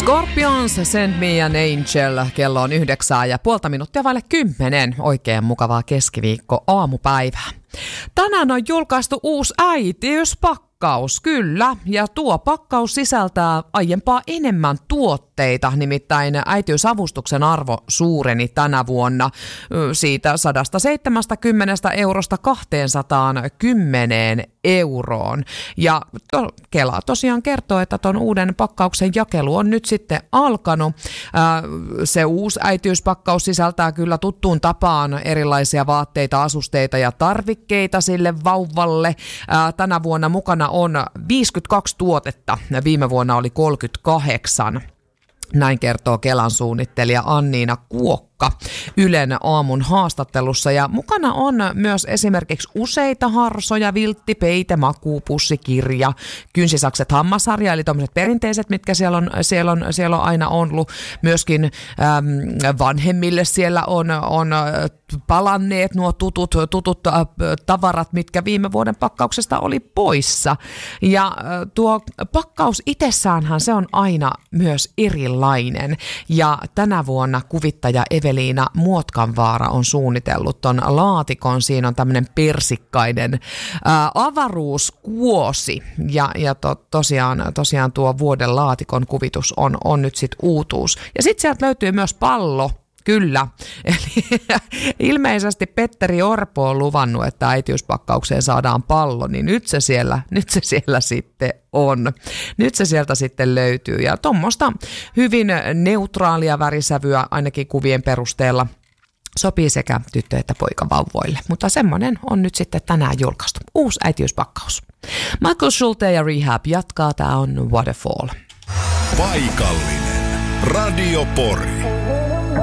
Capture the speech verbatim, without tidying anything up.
Scorpions, Send Me an Angel. Kello on yhdeksää ja puolta minuuttia vaille kymmenen. Oikein mukavaa keskiviikko aamupäivää. Tänään on julkaistu uusi äitiyspakkaus, kyllä, ja tuo pakkaus sisältää aiempaa enemmän tuotteita, nimittäin äitiysavustuksen arvo suureni tänä vuonna siitä sata seitsemänkymmentä eurosta kaksisataakymmenen euroon. Ja to, Kela tosiaan kertoo, että ton uuden pakkauksen jakelu on nyt sitten alkanut. Se uusi äitiyspakkaus sisältää kyllä tuttuun tapaan erilaisia vaatteita, asusteita ja tarvikkeita sille vauvalle. Tänä vuonna mukana on viisikymmentäkaksi tuotetta, viime vuonna oli kolmekymmentäkahdeksan. Näin kertoo Kelan suunnittelija Anniina Kuokka Ylen aamun haastattelussa. Ja mukana on myös esimerkiksi useita harsoja, viltti, peite, makuupussi, kirja, kynsisakset, hammasharja, eli tommoset perinteiset, mitkä siellä on, siellä on, siellä on aina ollut. Myöskin äm, vanhemmille siellä on, on palanneet nuo tutut, tutut äh, tavarat, mitkä viime vuoden pakkauksesta oli poissa. Ja äh, tuo pakkaus itsessäänhän se on aina myös erilainen. Ja tänä vuonna kuvittaja Eveliina Muotkanvaara on suunnitellut ton laatikon. Siinä on tämmöinen persikkainen ää, avaruuskuosi. Ja, ja to, tosiaan, tosiaan tuo vuoden laatikon kuvitus on, on nyt sit uutuus. Ja sitten sieltä löytyy myös pallo. Kyllä. Eli ilmeisesti Petteri Orpo on luvannut, että äitiyspakkaukseen saadaan pallo, niin nyt se siellä, nyt se siellä sitten on. Nyt se sieltä sitten löytyy. Ja tuommoista hyvin neutraalia värisävyä ainakin kuvien perusteella sopii sekä tyttö- että poikavauvoille. Mutta semmoinen on nyt sitten tänään julkaistu. Uusi äitiyspakkaus. Michael Schulte ja Rehab jatkaa. Tämä on Waterfall. Paikallinen Radio Pori.